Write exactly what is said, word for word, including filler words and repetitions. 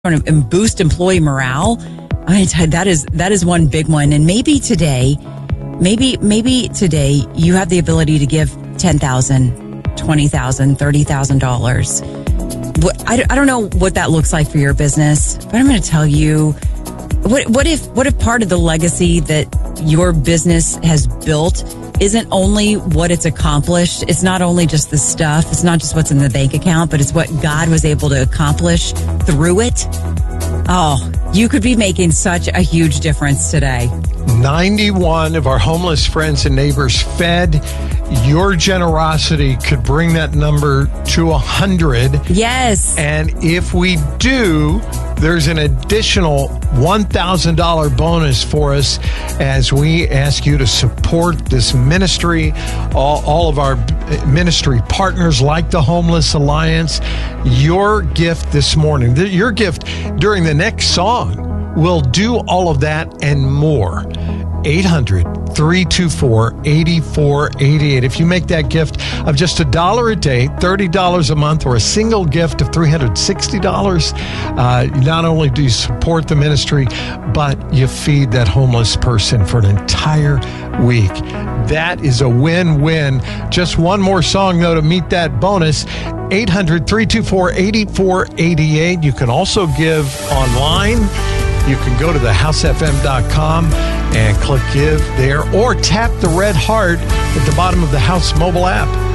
and boost employee morale. I tell you, that is that is one big one. And maybe today, maybe maybe today you have the ability to give ten thousand dollars, twenty thousand dollars, thirty thousand dollars. I, I don't know what that looks like for your business, but I'm going to tell you, what what if what if part of the legacy that your business has built isn't only what it's accomplished. It's not only just the stuff. It's not just what's in the bank account, but it's what God was able to accomplish through it. Oh, you could be making such a huge difference today. ninety-one of our homeless friends and neighbors fed. Your generosity could bring that number to one hundred. Yes. And if we do, there's an additional one thousand dollars bonus for us as we ask you to support this ministry, all, all of our ministry partners like the Homeless Alliance. Your gift this morning, your gift during the next song will do all of that and more. eight hundred, three two four, eight four eight eight. If you make that gift of just a dollar a day, thirty dollars a month, or a single gift of three hundred sixty dollars, uh, not only do you support the ministry, but you feed that homeless person for an entire week. That is a win-win. Just one more song, though, to meet that bonus. eight hundred, three two four, eight four eight eight. You can also give online. You can go to the house f m dot com and click give there, or tap the red heart at the bottom of the House mobile app.